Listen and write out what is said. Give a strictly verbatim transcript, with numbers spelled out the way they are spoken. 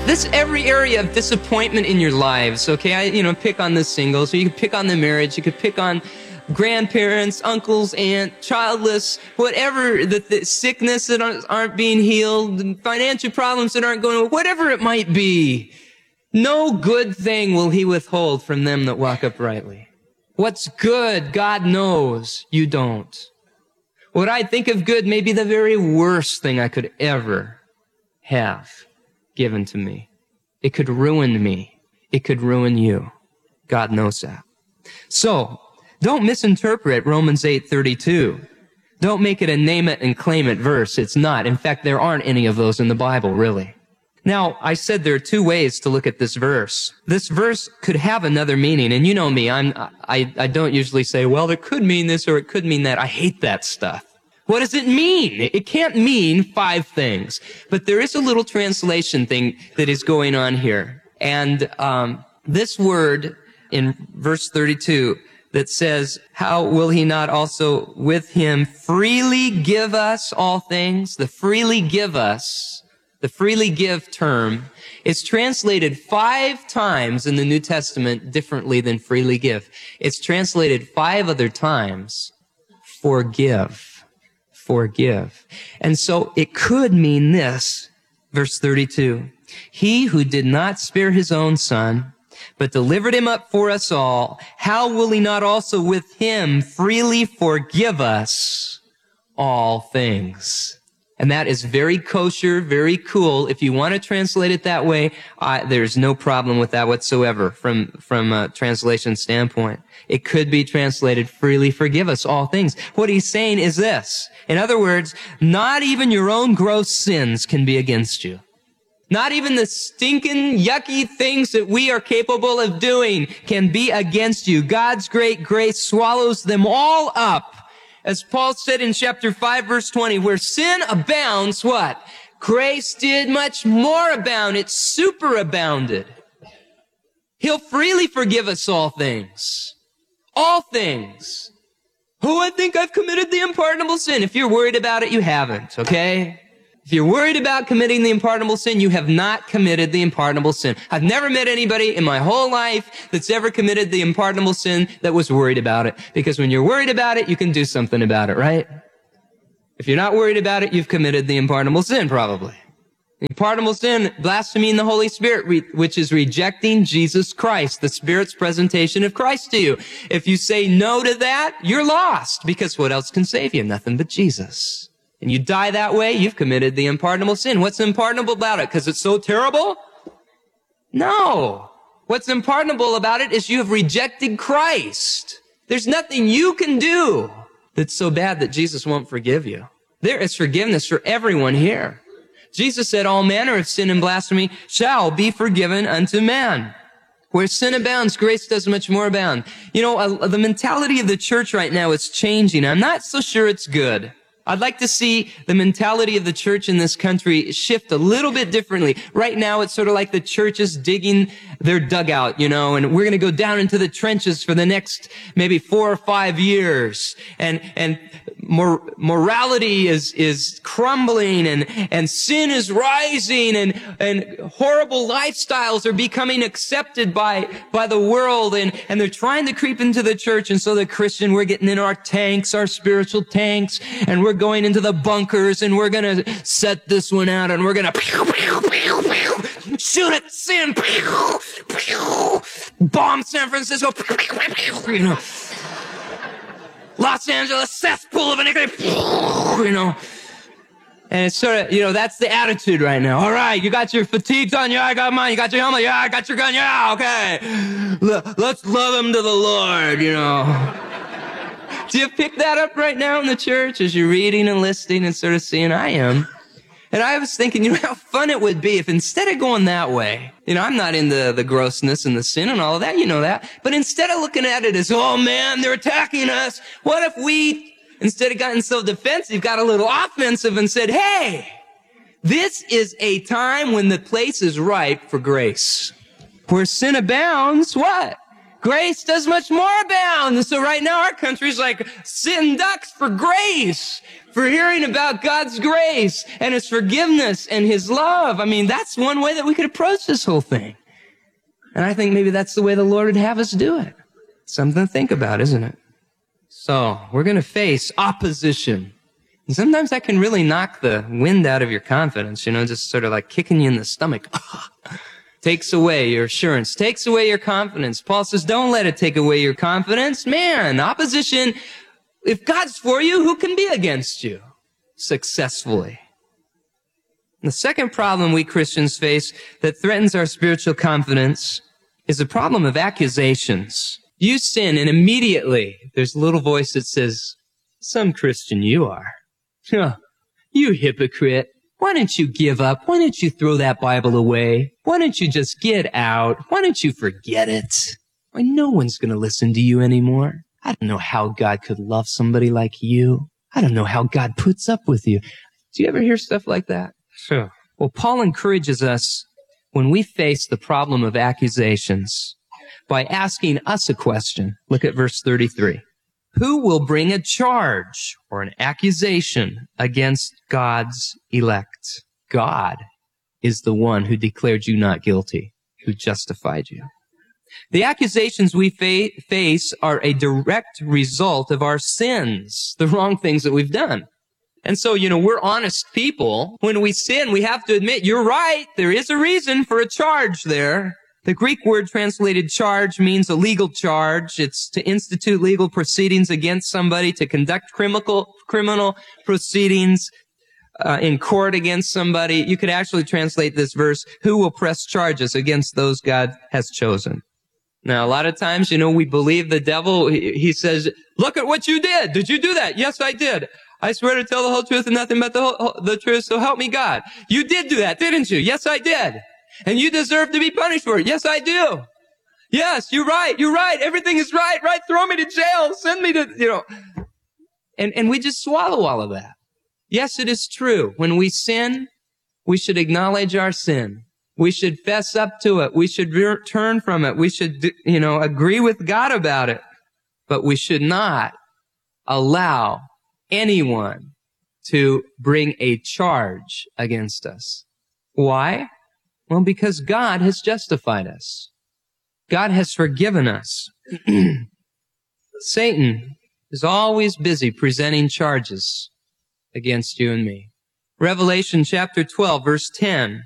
This every area of disappointment in your lives, okay? I, you know, pick on the singles, or you could pick on the marriage, you could pick on grandparents, uncles, aunt, childless, whatever, the, the sickness that aren't, aren't being healed, and financial problems that aren't going, whatever it might be. No good thing will he withhold from them that walk uprightly. What's good, God knows, you don't. What I think of good may be the very worst thing I could ever have given to me. It could ruin me. It could ruin you. God knows that. So, don't misinterpret Romans eight thirty-two. Don't make it a name it and claim it verse. It's not. In fact, there aren't any of those in the Bible, really. Now, I said there are two ways to look at this verse. This verse could have another meaning, and you know me, I'm, I, I don't usually say, well, it could mean this or it could mean that. I hate that stuff. What does it mean? It can't mean five things. But there is a little translation thing that is going on here. And um, this word in verse thirty-two that says, how will he not also with him freely give us all things? The freely give us, the freely give term is translated five times in the New Testament differently than freely give. It's translated five other times, forgive. Forgive. And so it could mean this, verse thirty-two. He who did not spare his own son, but delivered him up for us all, how will he not also with him freely forgive us all things? And that is very kosher, very cool. If you want to translate it that way, I, there's no problem with that whatsoever from, from a translation standpoint. It could be translated, freely forgive us all things. What he's saying is this. In other words, not even your own gross sins can be against you. Not even the stinking, yucky things that we are capable of doing can be against you. God's great grace swallows them all up. As Paul said in chapter five, verse twenty, where sin abounds, what? Grace did much more abound. It superabounded. He'll freely forgive us all things. All things. Oh, I think I've committed the unpardonable sin. If you're worried about it, you haven't, okay? If you're worried about committing the unpardonable sin, you have not committed the unpardonable sin. I've never met anybody in my whole life that's ever committed the unpardonable sin that was worried about it. Because when you're worried about it, you can do something about it, right? If you're not worried about it, you've committed the unpardonable sin, probably. The unpardonable sin, blaspheming the Holy Spirit, which is rejecting Jesus Christ, the Spirit's presentation of Christ to you. If you say no to that, you're lost. Because what else can save you? Nothing but Jesus. And you die that way, you've committed the unpardonable sin. What's unpardonable about it? Because it's so terrible? No. What's unpardonable about it is you have rejected Christ. There's nothing you can do that's so bad that Jesus won't forgive you. There is forgiveness for everyone here. Jesus said, all manner of sin and blasphemy shall be forgiven unto man. Where sin abounds, grace does much more abound. You know, uh, the mentality of the church right now is changing. I'm not so sure it's good. I'd like to see the mentality of the church in this country shift a little bit differently. Right now, it's sort of like the church is digging their dugout, you know, and we're going to go down into the trenches for the next maybe four or five years. And, and mor- morality is, is crumbling and, and sin is rising and, and horrible lifestyles are becoming accepted by, by the world. And, and they're trying to creep into the church. And so the Christian, we're getting in our tanks, our spiritual tanks, and we're going into the bunkers and we're going to set this one out and we're going to shoot at sin, bomb San Francisco, you know, Los Angeles, cesspool of iniquity, you know. And it's sort of, you know, that's the attitude right now. All right, you got your fatigues on? Yeah, I got mine. You got your helmet? Yeah, I got your gun. Yeah, okay. L- let's love him to the Lord, you know. Do you pick that up right now in the church as you're reading and listening and sort of seeing? I am. And I was thinking, you know, how fun it would be if instead of going that way, you know, I'm not into the grossness and the sin and all of that, you know that. But instead of looking at it as, oh man, they're attacking us, what if we, instead of gotten so defensive, got a little offensive and said, hey, this is a time when the place is ripe for grace. Where sin abounds, what? grace does much more abound. And so right now our country's like sitting ducks for grace, for hearing about God's grace and his forgiveness and his love. I mean, that's one way that we could approach this whole thing. And I think maybe that's the way the Lord would have us do it. Something to think about, isn't it? So we're going to face opposition. And sometimes that can really knock the wind out of your confidence, you know, just sort of like kicking you in the stomach. Takes away your assurance, takes away your confidence. Paul says, don't let it take away your confidence. Man, opposition, if God's for you, who can be against you successfully? And the second problem we Christians face that threatens our spiritual confidence is the problem of accusations. You sin, and immediately there's a little voice that says, some Christian you are. Huh, you hypocrite. Why don't you give up? Why don't you throw that Bible away? Why don't you just get out? Why don't you forget it? Why, no one's going to listen to you anymore. I don't know how God could love somebody like you. I don't know how God puts up with you. Do you ever hear stuff like that? Sure. Well, Paul encourages us when we face the problem of accusations by asking us a question. Look at verse thirty-three. Who will bring a charge or an accusation against God's elect? God is the one who declared you not guilty, who justified you. The accusations we fa- face are a direct result of our sins, the wrong things that we've done. And so, you know, we're honest people. When we sin, we have to admit, you're right, there is a reason for a charge there. The Greek word translated charge means a legal charge. It's to institute legal proceedings against somebody, to conduct criminal, criminal proceedings uh, in court against somebody. You could actually translate this verse, who will press charges against those God has chosen? Now, a lot of times, you know, we believe the devil. He, he says, look at what you did. Did you do that? Yes, I did. I swear to tell the whole truth and nothing but the, whole, the truth, so help me God. You did do that, didn't you? Yes, I did. And you deserve to be punished for it. Yes, I do. Yes, you're right. You're right. Everything is right. Right. Throw me to jail. Send me to, you know. And, and we just swallow all of that. Yes, it is true. When we sin, we should acknowledge our sin. We should fess up to it. We should re- turn from it. We should, you know, agree with God about it. But we should not allow anyone to bring a charge against us. Why? Well, because God has justified us. God has forgiven us. Satan is always busy presenting charges against you and me. Revelation chapter twelve, verse ten.